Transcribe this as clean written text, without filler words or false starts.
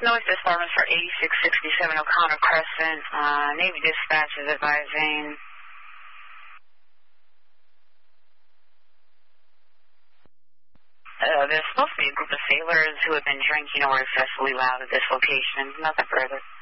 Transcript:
noise disturbance for 8667 O'Connor Crescent. Navy dispatch is advising. There's supposed to be a group of sailors who have been drinking or were excessively loud at this location. Nothing further.